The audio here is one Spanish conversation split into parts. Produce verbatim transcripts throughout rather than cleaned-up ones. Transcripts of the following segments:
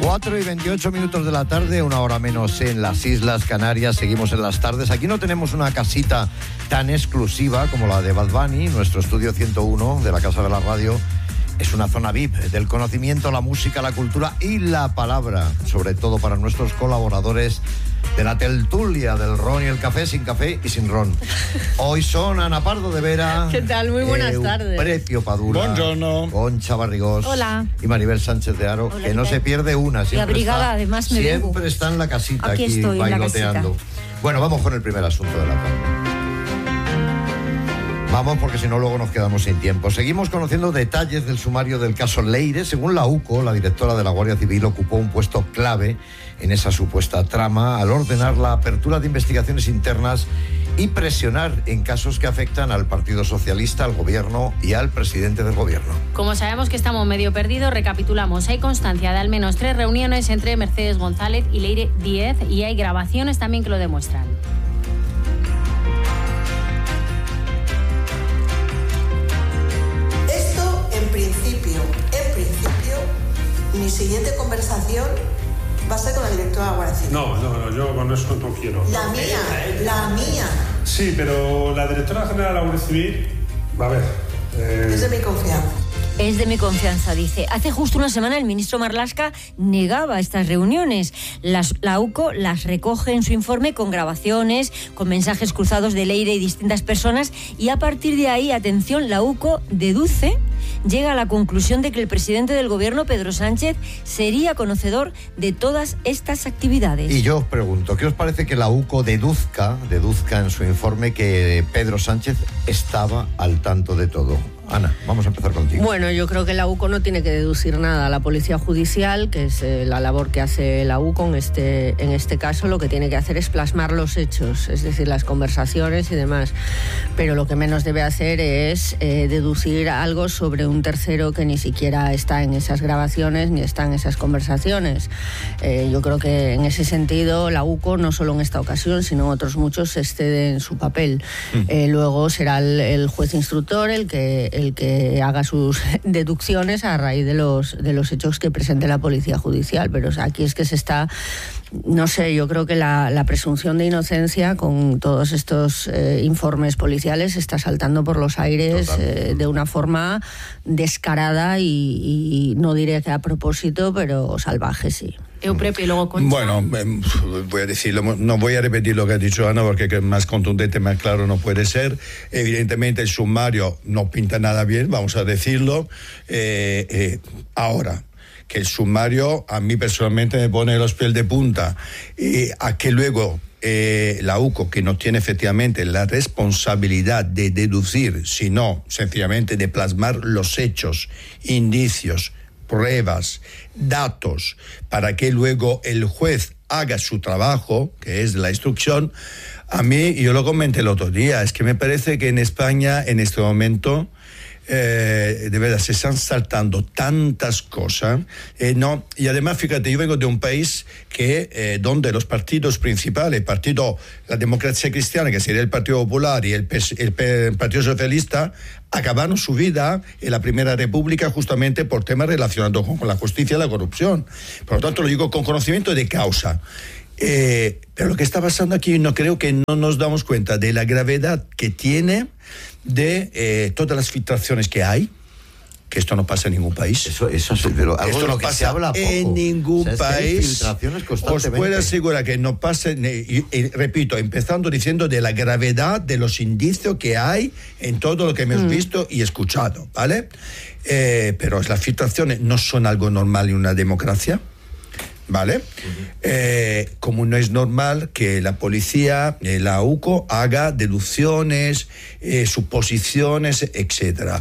cuatro y veintiocho minutos de la tarde, una hora menos en las Islas Canarias. Seguimos en las tardes. Aquí no tenemos una casita tan exclusiva como la de Bad Bunny. Nuestro estudio ciento uno de la Casa de la Radio es una zona V I P del conocimiento, la música, la cultura y la palabra, sobre todo para nuestros colaboradores de la tertulia del ron y el café, sin café y sin ron. Hoy son Ana Pardo de Vera. ¿Qué tal? Muy buenas eh, tardes. Precio Padula. Buongiorno. Concha Barrigós. Hola. Y Maribel Sánchez de Aro, Hola, que no ¿qué tal? se pierde una. Siempre y abrigada, está, además me Siempre vengo. está en la casita aquí, aquí, estoy, bailoteando. En la casita. Bueno, vamos con el primer asunto de la tarde. Vamos, porque si no luego nos quedamos sin tiempo. Seguimos conociendo detalles del sumario del caso Leire. Según la U C O, la directora de la Guardia Civil ocupó un puesto clave en esa supuesta trama al ordenar la apertura de investigaciones internas y presionar en casos que afectan al Partido Socialista, al Gobierno y al presidente del Gobierno. Como sabemos que estamos medio perdidos, recapitulamos. Hay constancia de al menos tres reuniones entre Mercedes González y Leire Díez y hay grabaciones también que lo demuestran. En principio, en principio, mi siguiente conversación va a ser con la directora de la Guardia Civil. No, no, no, yo con eso no quiero. La mía, la mía. Sí, pero la directora general de la Guardia Civil, a ver... Eh... Es de mi confianza. Es de mi confianza, dice. Hace justo una semana el ministro Marlaska negaba estas reuniones. Las, la U C O las recoge en su informe con grabaciones, con mensajes cruzados de Leire y distintas personas y a partir de ahí, atención, la U C O deduce, llega a la conclusión de que el presidente del Gobierno, Pedro Sánchez, sería conocedor de todas estas actividades. Y yo os pregunto, ¿qué os parece que la U C O deduzca, deduzca en su informe que Pedro Sánchez estaba al tanto de todo? Ana, vamos a empezar contigo. Bueno, yo creo que la U C O no tiene que deducir nada. La Policía Judicial, que es eh, la labor que hace la U C O en este, en este caso, lo que tiene que hacer es plasmar los hechos, es decir, las conversaciones y demás. Pero lo que menos debe hacer es eh, deducir algo sobre un tercero que ni siquiera está en esas grabaciones ni está en esas conversaciones. Eh, yo creo que en ese sentido la U C O, no solo en esta ocasión, sino en otros muchos, excede en su papel. Mm. Eh, luego será el, el juez instructor el que el que haga sus deducciones a raíz de los de los hechos que presente la Policía Judicial, pero o sea, aquí es que se está, no sé, yo creo que la, la presunción de inocencia con todos estos eh, informes policiales se está saltando por los aires eh, de una forma descarada y, y no diré que a propósito, pero salvaje, sí. Euprepio y luego Concha. Bueno, eh, voy a decirlo, no voy a repetir lo que ha dicho Ana porque más contundente, más claro no puede ser. Evidentemente el sumario no pinta nada bien, vamos a decirlo. Eh, eh, ahora, que el sumario a mí personalmente me pone los pies de punta y a que luego eh, la U C O, que no tiene efectivamente la responsabilidad de deducir, sino sencillamente de plasmar los hechos, indicios, pruebas, datos, para que luego el juez haga su trabajo, que es la instrucción. A mí, yo lo comenté el otro día, es que me parece que en España, en este momento, eh, de verdad, se están saltando tantas cosas, eh, ¿no? Y además, fíjate, yo vengo de un país que, eh, donde los partidos principales, el partido, la Democracia Cristiana, que sería el Partido Popular, y el, P S, el, P, el Partido Socialista, acabaron su vida en la Primera República justamente por temas relacionados con, con la justicia y la corrupción. Por lo tanto, lo digo con conocimiento de causa. Eh, pero lo que está pasando aquí, no creo que no nos damos cuenta de la gravedad que tiene de eh, todas las filtraciones que hay, que esto no pasa en ningún país. Eso, eso sí, pero algo esto de lo no que pasa se habla poco. En ningún o sea, es que hay país. filtraciones Os constantemente. puedo asegurar que no pasa, y, y repito, empezando diciendo de la gravedad de los indicios que hay en todo lo que hemos mm. visto y escuchado, ¿vale? Eh, pero las filtraciones no son algo normal en una democracia. ¿Vale? Uh-huh. Eh, como no es normal que la policía, eh, la U C O, haga deducciones, eh, suposiciones, etcétera.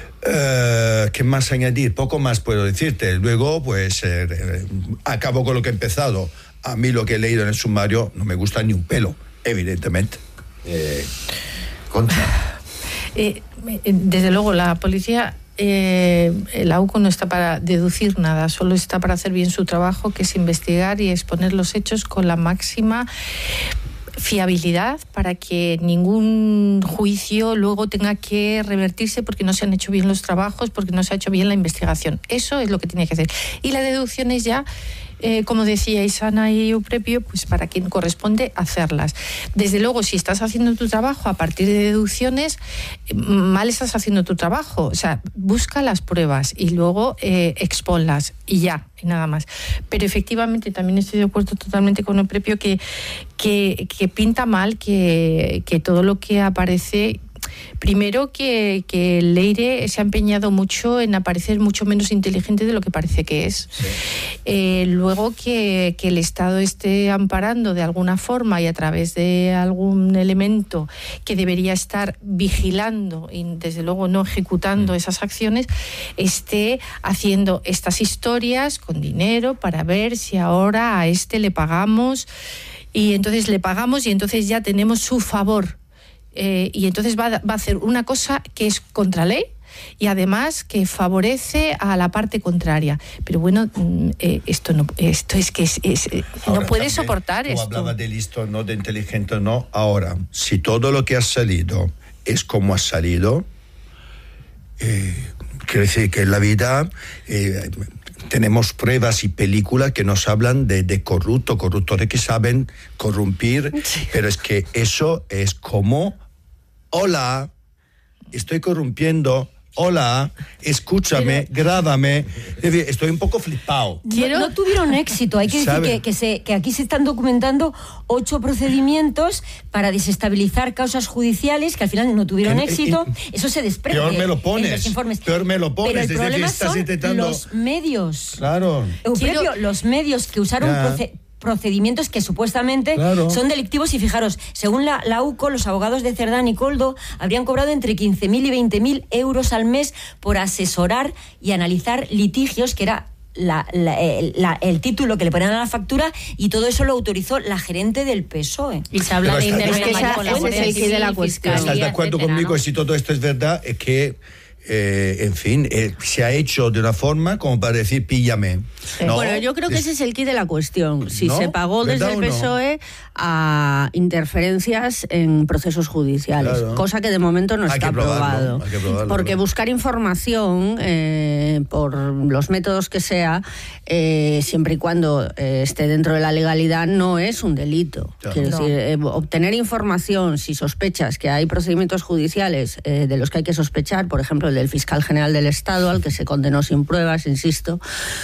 Eh, ¿Qué más añadir? Poco más puedo decirte. Luego, pues, eh, eh, acabo con lo que he empezado. A mí lo que he leído en el sumario no me gusta ni un pelo, evidentemente. Eh, Concha. Eh, desde luego, la policía... Eh, la U C O no está para deducir nada, solo está para hacer bien su trabajo, que es investigar y exponer los hechos con la máxima fiabilidad para que ningún juicio luego tenga que revertirse porque no se han hecho bien los trabajos, porque no se ha hecho bien la investigación. Eso es lo que tiene que hacer. Y la deducción es ya eh, como decíais Ana y Euprepio, pues para quien corresponde hacerlas. Desde luego, si estás haciendo tu trabajo a partir de deducciones, mal estás haciendo tu trabajo. O sea, busca las pruebas y luego eh, exponlas y ya, y nada más. Pero efectivamente también estoy de acuerdo totalmente con Euprepio que, que, que pinta mal que, que todo lo que aparece... Primero que, que Leire se ha empeñado mucho en aparecer mucho menos inteligente de lo que parece que es. Sí. Eh, luego que, que el Estado esté amparando de alguna forma y a través de algún elemento que debería estar vigilando y desde luego no ejecutando mm. esas acciones, esté haciendo estas historias con dinero para ver si ahora a este le pagamos y entonces le pagamos y entonces ya tenemos su favor. Eh, y entonces va, va a hacer una cosa que es contra ley y además que favorece a la parte contraria. Pero bueno, eh, esto no, esto es que es, es, no puede soportar tú esto. Hablaba de listo, no de inteligente, no. Ahora, si todo lo que ha salido es como ha salido, eh, quiere decir que en la vida... Eh, tenemos pruebas y películas que nos hablan de, de corruptos, corruptores que saben corrompir, sí. Pero es que eso es como, hola, estoy corrompiendo, hola, escúchame, pero, grábame. Estoy un poco flipado. No, no tuvieron éxito. Hay que decir que, que, se, que aquí se están documentando ocho procedimientos para desestabilizar causas judiciales que al final no tuvieron que, éxito. Eh, eh, Eso se desprende. Peor me lo pones. En los informes. Peor me lo pones. Pero el Desde problema que estás son intentando... los medios. Claro. Euprepio, Quiero... los medios que usaron... Proce- procedimientos que supuestamente claro. son delictivos y fijaros, según la, la U C O, los abogados de Cerdán y Koldo habrían cobrado entre quince mil y veinte mil euros al mes por asesorar y analizar litigios, que era la, la, el, la, el título que le ponían a la factura, y todo eso lo autorizó la gerente del P S O E. Y se habla Pero de intervención con la Guardia Civil de la cuestión. ¿Estás de acuerdo etcétera, conmigo? ¿No? Si todo esto es verdad, es que Eh, en fin, eh, se ha hecho de una forma como para decir píllame. Sí. ¿No? Bueno, yo creo que ese es el quid de la cuestión. Si ¿no? se pagó desde el P S O E no? a interferencias en procesos judiciales, claro. cosa que de momento no hay está aprobado. Porque ¿no? buscar información eh, por los métodos que sea, eh, siempre y cuando eh, esté dentro de la legalidad, no es un delito. Claro. Quiero no. decir, eh, obtener información si sospechas que hay procedimientos judiciales eh, de los que hay que sospechar, por ejemplo, el del fiscal general del Estado, al que se condenó sin pruebas, insisto,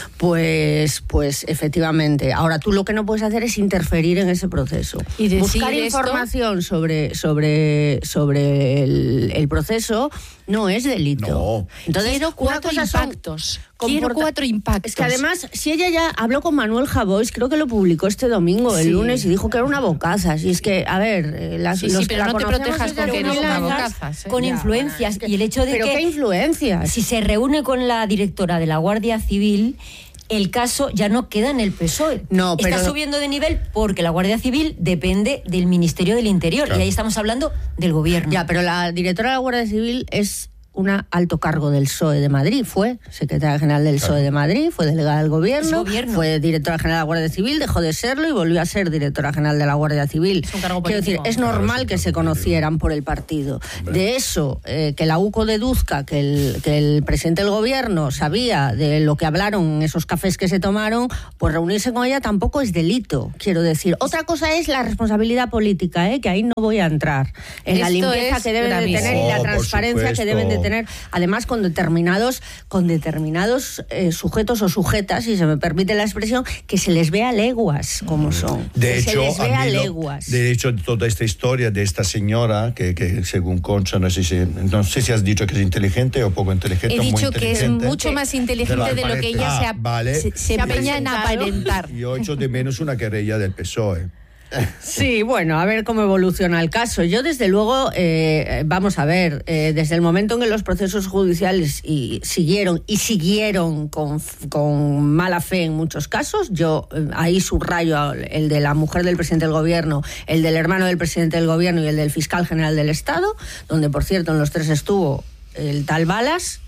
pues, pues efectivamente. Ahora, tú lo que no puedes hacer es interferir en ese proceso. Y buscar esto... información sobre, sobre, sobre el, el proceso no es delito. No. Entonces, quiero cuatro impactos. Quiero cuatro impactos. Es que además, si ella ya habló con Manuel Javois, creo que lo publicó este domingo, el sí. lunes, y dijo que era una bocaza. Y es que, a ver, las, sí, los sí, pero que no te protejas con que eres una bocazas, ¿eh? Con ya, influencias. Bueno, es que, y el hecho de ¿pero que... qué influencias? Si se reúne con la directora de la Guardia Civil, el caso ya no queda en el P S O E. No, pero... Está subiendo de nivel porque la Guardia Civil depende del Ministerio del Interior. Claro. Y ahí estamos hablando del gobierno. Ya, pero la directora de la Guardia Civil es un alto cargo del P S O E de Madrid, fue secretaria general del P S O E de Madrid, fue delegada del gobierno, gobierno, fue directora general de la Guardia Civil, dejó de serlo y volvió a ser directora general de la Guardia Civil. Es un cargo Quiero político. decir, es normal claro, que se conocieran por el partido. Hombre. De eso, eh, que la U C O deduzca que el, que el presidente del gobierno sabía de lo que hablaron en esos cafés que se tomaron, pues reunirse con ella tampoco es delito, quiero decir. Otra cosa es la responsabilidad política, eh, que ahí no voy a entrar. En Esto la limpieza que deben gravísimo. de tener y la transparencia que deben de tener, además con determinados con determinados eh, sujetos o sujetas, si se me permite la expresión, que se les vea leguas como son. De que hecho, se les vea a mí lo, leguas. De hecho, toda esta historia de esta señora, que, que según Concha, no sé, si, no sé si has dicho que es inteligente o poco inteligente. He o dicho muy que es mucho más inteligente de lo que ella ah, se, vale. se, se empeña en aparentar. Yo echo de menos una querella del P S O E. Sí, bueno, a ver cómo evoluciona el caso. Yo, desde luego, eh, vamos a ver, eh, desde el momento en que los procesos judiciales y siguieron y siguieron con, con mala fe en muchos casos, yo eh, ahí subrayo el de la mujer del presidente del gobierno, el del hermano del presidente del gobierno y el del fiscal general del Estado, donde, por cierto, en los tres estuvo el tal Balas.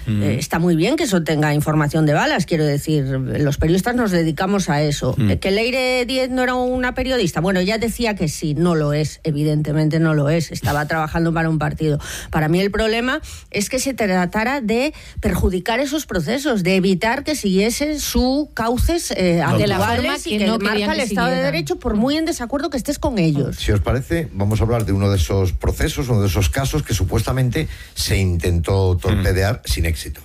Mm. Eh, está muy bien que eso tenga información de balas, quiero decir, los periodistas nos dedicamos a eso. Mm. ¿Que Leire Díez no era una periodista? Bueno, ella decía que sí, no lo es, evidentemente no lo es, estaba trabajando para un partido. Para mí el problema es que se tratara de perjudicar esos procesos, de evitar que siguiesen sus cauces eh, no, de la forma que, que no marca el Estado de Derecho, por muy en desacuerdo que estés con ellos. Si os parece, vamos a hablar de uno de esos procesos, uno de esos casos que supuestamente se intentó torpedear mm. sin éxito.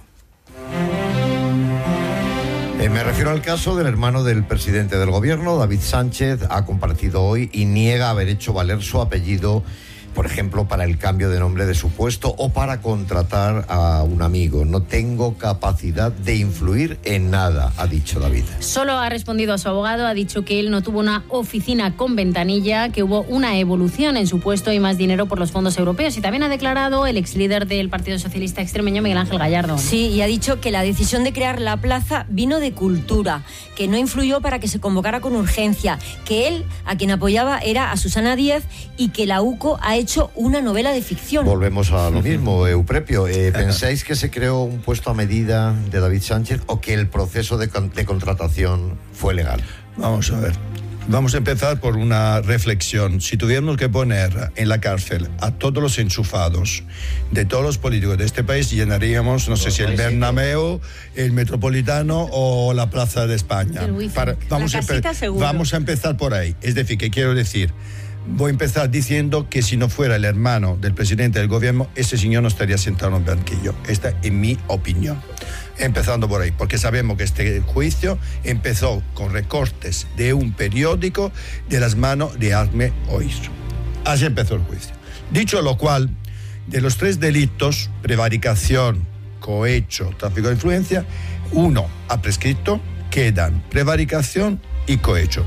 Eh, me refiero al caso del hermano del presidente del gobierno, David Sánchez. Ha compartido hoy y niega haber hecho valer su apellido, por ejemplo, para el cambio de nombre de su puesto o para contratar a un amigo. No tengo capacidad de influir en nada, ha dicho David. Solo ha respondido a su abogado, ha dicho que él no tuvo una oficina con ventanilla, que hubo una evolución en su puesto y más dinero por los fondos europeos. Y también ha declarado el ex líder del Partido Socialista Extremeño, Miguel Ángel Gallardo. Sí, y ha dicho que la decisión de crear la plaza vino de Cultura, que no influyó para que se convocara con urgencia, que él, a quien apoyaba, era a Susana Díaz y que la UCO ha hecho una novela de ficción. Volvemos a lo mismo, Euprepio. Eh, ¿Pensáis que se creó un puesto a medida de David Sánchez o que el proceso de, con- de contratación fue legal? Vamos a ver. Vamos a empezar por una reflexión. Si tuviéramos que poner en la cárcel a todos los enchufados de todos los políticos de este país, llenaríamos, no sé si el Bernabéu, el Metropolitano o la Plaza de España. Para, vamos, a empe- vamos a empezar por ahí. Es decir, ¿qué quiero decir? Voy a empezar diciendo que si no fuera el hermano del presidente del gobierno, ese señor no estaría sentado en un banquillo. Esta es mi opinión. Empezando por ahí, porque sabemos que este juicio empezó con recortes de un periódico de las manos de Ahmed Oiz. Así empezó el juicio. Dicho lo cual, de los tres delitos, prevaricación, cohecho, tráfico de influencia, uno ha prescrito, quedan prevaricación y cohecho.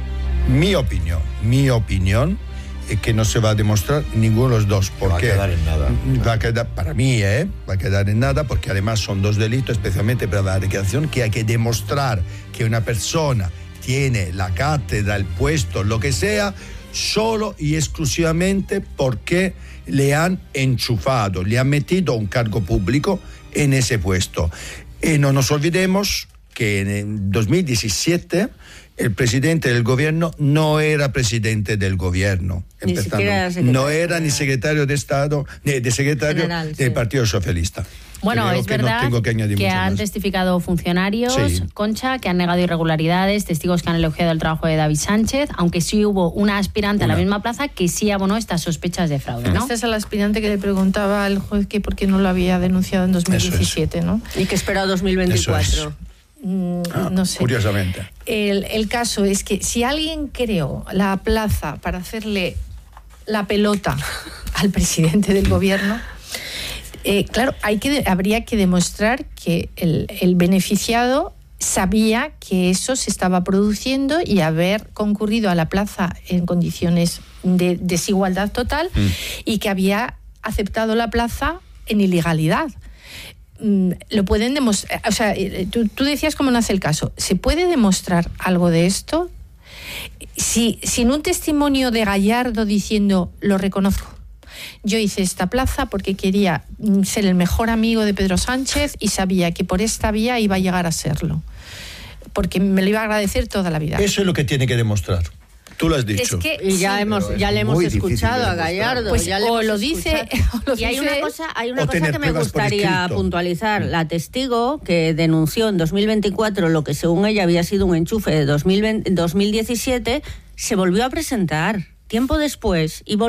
Mi opinión, mi opinión es que no se va a demostrar ninguno de los dos. ¿Por qué? Va a quedar en nada. Va a quedar, para mí, ¿eh? Va a quedar en nada porque además son dos delitos, especialmente prevaricación, que hay que demostrar que una persona tiene la cátedra, el puesto, lo que sea, solo y exclusivamente porque le han enchufado, le han metido un cargo público en ese puesto. Y no nos olvidemos que en dos mil diecisiete el presidente del gobierno no era presidente del gobierno. Ni siquiera era secretario. No era ni secretario de Estado, ni de secretario General, del sí. Partido Socialista. Bueno, Creo es que verdad no tengo que, añadir que mucho han más. testificado funcionarios, Sí. Concha, que han negado irregularidades, testigos que han elogiado el trabajo de David Sánchez, aunque sí hubo una aspirante Una. a la misma plaza que sí abonó estas sospechas de fraude, ¿no? Este es el aspirante que le preguntaba al juez que por qué no lo había denunciado en dos mil diecisiete, es. ¿no? Y que espera dos mil veinticuatro. Mm, Ah, no sé. Curiosamente. El, el caso es que si alguien creó la plaza para hacerle la pelota al presidente del gobierno, eh, claro, hay que, habría que demostrar que el, el beneficiado sabía que eso se estaba produciendo y haber concurrido a la plaza en condiciones de desigualdad total mm. y que había aceptado la plaza en ilegalidad. Lo pueden demostrar, o sea, tú, tú decías cómo nace el caso. ¿Se puede demostrar algo de esto? Si, sin un testimonio de Gallardo diciendo, lo reconozco, yo hice esta plaza porque quería ser el mejor amigo de Pedro Sánchez y sabía que por esta vía iba a llegar a serlo, porque me lo iba a agradecer toda la vida. Eso es lo que tiene que demostrar. Tú lo has dicho. Es que, y ya sí, hemos ya le hemos escuchado a Gallardo. Pues ya le o, hemos lo dice, o lo y hay dice una cosa, hay una o cosa tener que me pruebas por gustaría escrito. puntualizar. La testigo que denunció en dos mil veinticuatro lo que según ella había sido un enchufe de dos mil veinte, dos mil diecisiete se volvió a presentar tiempo después y volvió